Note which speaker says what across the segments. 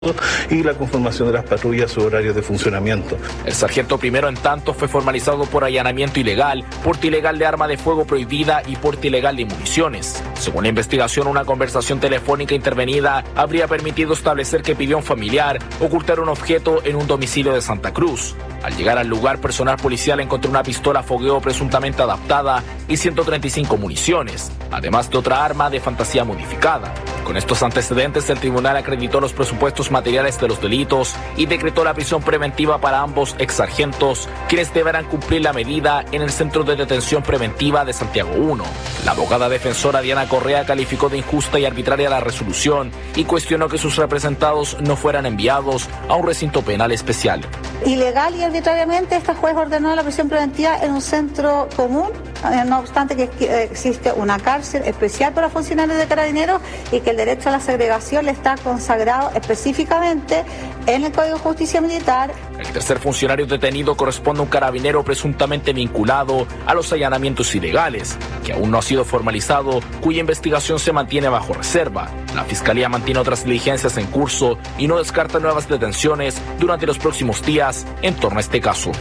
Speaker 1: y la conformación de las patrullas, su horario de funcionamiento.
Speaker 2: El sargento primero, en tanto, fue formalizado por allanamiento ilegal, porte ilegal de arma de fuego prohibida y porte ilegal de municiones. Según la investigación, una conversación telefónica intervenida habría permitido establecer que pidió a un familiar ocultar un objeto en un domicilio de Santa Cruz. Al llegar al lugar, personal policial encontró una pistola fogueo presuntamente adaptada y 135 municiones, además de otra arma de fantasía modificada. Con estos antecedentes, el tribunal acreditó los presupuestos materiales de los delitos y decretó la prisión preventiva para ambos exsargentos, quienes deberán cumplir la medida en el Centro de Detención Preventiva de Santiago 1. La abogada defensora Diana Correa calificó de injusta y arbitraria la resolución y cuestionó que sus representados no fueran enviados a un recinto penal especial.
Speaker 3: Ilegal y arbitrariamente esta juez ordenó la prisión preventiva en un centro común, no obstante que existe una cárcel especial para funcionarios de Carabineros y que el derecho a la segregación le está consagrado específicamente en el Código de Justicia Militar.
Speaker 2: El tercer funcionario detenido corresponde a un carabinero presuntamente vinculado a los allanamientos ilegales, que aún no ha sido formalizado, cuya investigación se mantiene bajo reserva. La Fiscalía mantiene otras diligencias en curso y no descarta nuevas detenciones durante los próximos días en torno a este caso.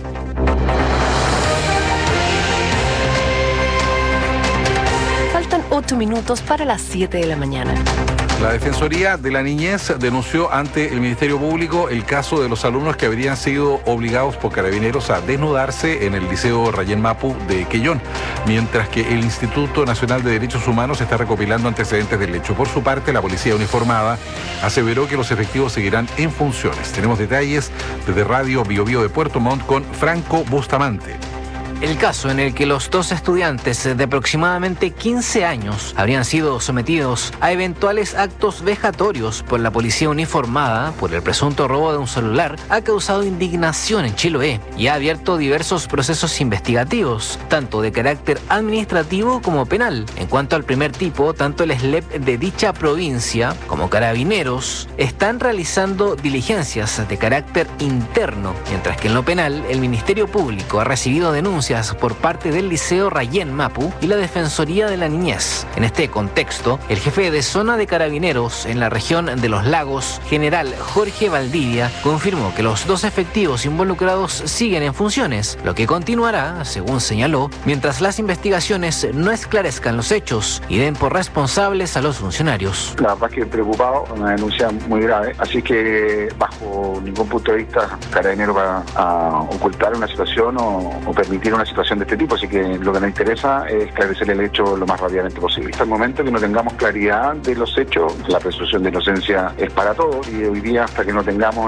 Speaker 4: Faltan 8 minutos para las 7 de la mañana.
Speaker 5: La Defensoría de la Niñez denunció ante el Ministerio Público el caso de los alumnos que habrían sido obligados por Carabineros a desnudarse en el Liceo Rayén Mapu de Quellón, mientras que el Instituto Nacional de Derechos Humanos está recopilando antecedentes del hecho. Por su parte, la Policía Uniformada aseveró que los efectivos seguirán en funciones. Tenemos detalles desde Radio Bio Bio de Puerto Montt con Franco Bustamante.
Speaker 6: El caso en el que los dos estudiantes de aproximadamente 15 años habrían sido sometidos a eventuales actos vejatorios por la policía uniformada por el presunto robo de un celular ha causado indignación en Chiloé y ha abierto diversos procesos investigativos, tanto de carácter administrativo como penal. En cuanto al primer tipo, tanto el SLEP de dicha provincia como Carabineros están realizando diligencias de carácter interno, mientras que en lo penal el Ministerio Público ha recibido denuncias por parte del Liceo Rayén Mapu y la Defensoría de la Niñez. En este contexto, el jefe de zona de Carabineros en la región de Los Lagos, general Jorge Valdivia, confirmó que los dos efectivos involucrados siguen en funciones, lo que continuará, según señaló, mientras las investigaciones no esclarezcan los hechos y den por responsables a los funcionarios.
Speaker 7: La verdad que preocupado, una denuncia muy grave, así que bajo ningún punto de vista Carabineros va a ocultar una situación o permitir una situación de este tipo, así que lo que nos interesa es esclarecer el hecho lo más rápidamente posible. Hasta el momento que no tengamos claridad de los hechos, la presunción de inocencia es para todos y hoy día hasta que no tengamos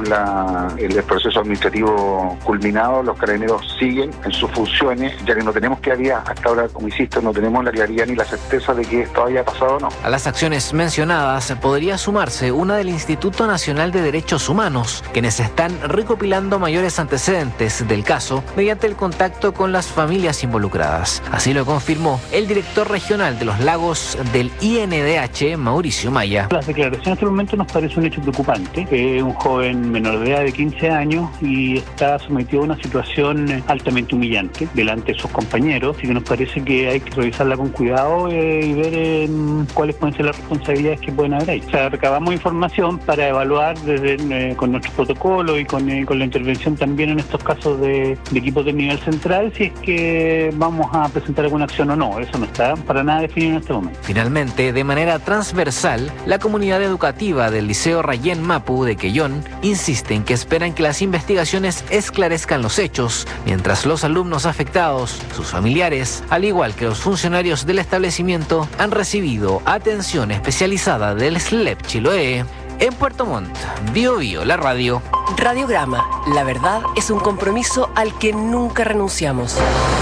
Speaker 7: el proceso administrativo culminado, los Carabineros siguen en sus funciones, ya que no tenemos claridad, hasta ahora, como insisto, no tenemos la claridad ni la certeza de que esto haya pasado o no.
Speaker 6: A las acciones mencionadas podría sumarse una del Instituto Nacional de Derechos Humanos, quienes están recopilando mayores antecedentes del caso mediante el contacto con las familias involucradas. Así lo confirmó el director regional de Los Lagos del INDH, Mauricio Maya.
Speaker 8: Las declaraciones hasta el momento nos parece un hecho preocupante. Un joven menor de edad de 15 años y está sometido a una situación altamente humillante delante de sus compañeros, así que nos parece que hay que revisarla con cuidado y ver cuáles pueden ser las responsabilidades que pueden haber ahí. O sea, recabamos información para evaluar con nuestros protocolos y con la intervención también en estos casos de equipos del nivel central, si es que vamos a presentar alguna acción o no. Eso no está para nada definido en este momento.
Speaker 6: Finalmente, de manera transversal, la comunidad educativa del Liceo Rayén Mapu de Quellón insiste en que esperan que las investigaciones esclarezcan los hechos, mientras los alumnos afectados, sus familiares, al igual que los funcionarios del establecimiento, han recibido atención especializada del SLEP Chiloé. En Puerto Montt, Bio Bio, la radio.
Speaker 4: Radiograma. La verdad es un compromiso al que nunca renunciamos.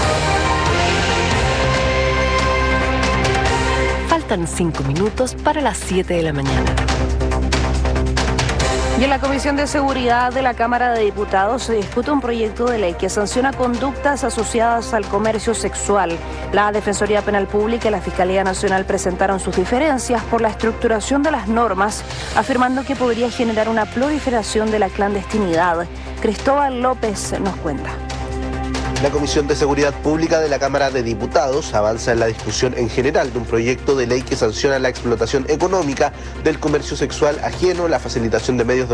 Speaker 4: Faltan 5 minutos para las 7 de la mañana.
Speaker 9: Y en la Comisión de Seguridad de la Cámara de Diputados se discute un proyecto de ley que sanciona conductas asociadas al comercio sexual. La Defensoría Penal Pública y la Fiscalía Nacional presentaron sus diferencias por la estructuración de las normas, afirmando que podría generar una proliferación de la clandestinidad. Cristóbal López nos cuenta.
Speaker 10: La Comisión de Seguridad Pública de la Cámara de Diputados avanza en la discusión en general de un proyecto de ley que sanciona la explotación económica del comercio sexual ajeno, la facilitación de medios de